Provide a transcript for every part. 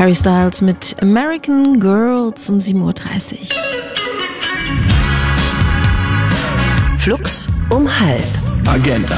Harry Styles mit American Girl um 7:30 Uhr. Flux um 12:30. Agenda.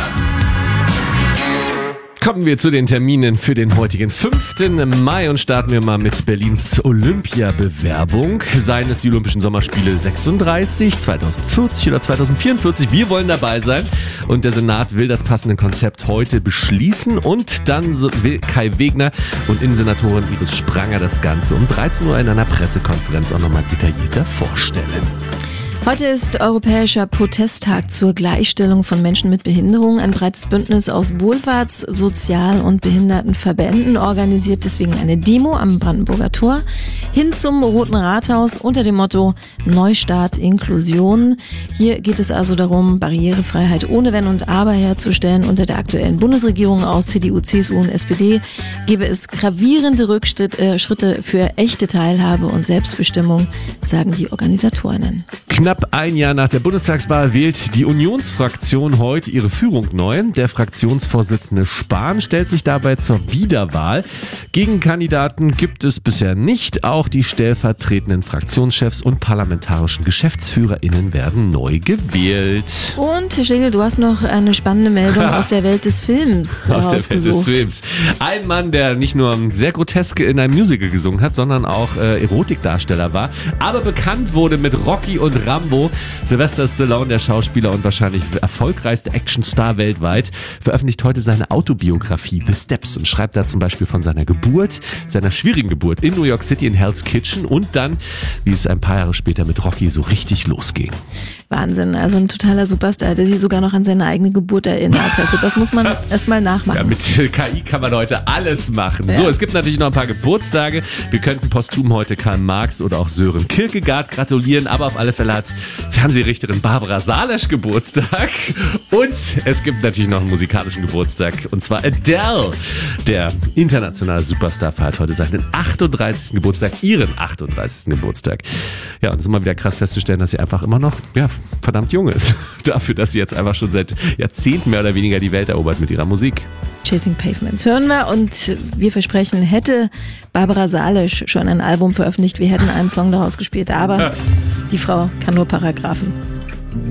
Kommen wir zu den Terminen für den heutigen 5. Mai und starten wir mal mit Berlins Olympiabewerbung. Seien es die Olympischen Sommerspiele 36, 2040 oder 2044. Wir wollen dabei sein und der Senat will das passende Konzept heute beschließen und dann will Kai Wegner und Innensenatorin Iris Spranger das Ganze um 13 Uhr in einer Pressekonferenz auch nochmal detaillierter vorstellen. Heute ist Europäischer Protesttag zur Gleichstellung von Menschen mit Behinderung. Ein breites Bündnis aus Wohlfahrts-, Sozial- und Behindertenverbänden organisiert deswegen eine Demo am Brandenburger Tor hin zum Roten Rathaus unter dem Motto Neustart Inklusion. Hier geht es also darum, Barrierefreiheit ohne Wenn und Aber herzustellen. Unter der aktuellen Bundesregierung aus CDU, CSU und SPD gebe es gravierende Schritte für echte Teilhabe und Selbstbestimmung, sagen die Organisatorinnen. Knapp ein Jahr nach der Bundestagswahl wählt die Unionsfraktion heute ihre Führung neu. Der Fraktionsvorsitzende Spahn stellt sich dabei zur Wiederwahl. Gegenkandidaten gibt es bisher nicht. Auch die stellvertretenden Fraktionschefs und parlamentarischen GeschäftsführerInnen werden neu gewählt. Und Herr Schlegel, du hast noch eine spannende Meldung aus der Welt des Films Aus der Welt des Films. Ein Mann, der nicht nur sehr grotesk in einem Musical gesungen hat, sondern auch Erotikdarsteller war, aber bekannt wurde mit Rocky und Rambo. Sylvester Stallone, der Schauspieler und wahrscheinlich erfolgreichste Actionstar weltweit, veröffentlicht heute seine Autobiografie The Steps und schreibt da zum Beispiel von seiner Geburt, seiner schwierigen Geburt in New York City in Hell's Kitchen und dann, wie es ein paar Jahre später mit Rocky so richtig losging. Wahnsinn, also ein totaler Superstar, der sich sogar noch an seine eigene Geburt erinnert. Also das muss man erstmal nachmachen. Ja, mit KI kann man heute alles machen. Ja. So, es gibt natürlich noch ein paar Geburtstage. Wir könnten posthum heute Karl Marx oder auch Sören Kierkegaard gratulieren, aber auf alle Fälle hat Fernsehrichterin Barbara Salesch Geburtstag. Und es gibt natürlich noch einen musikalischen Geburtstag, und zwar Adele. Der internationale Superstar feiert heute seinen 38. Geburtstag, ihren 38. Geburtstag. Ja, und es ist immer wieder krass festzustellen, dass sie einfach immer noch, verdammt jung ist. Dafür, dass sie jetzt einfach schon seit Jahrzehnten mehr oder weniger die Welt erobert mit ihrer Musik. Chasing Pavements hören wir und wir versprechen, hätte Barbara Salesch schon ein Album veröffentlicht, wir hätten einen Song daraus gespielt, aber die Frau kann nur Paragraphen.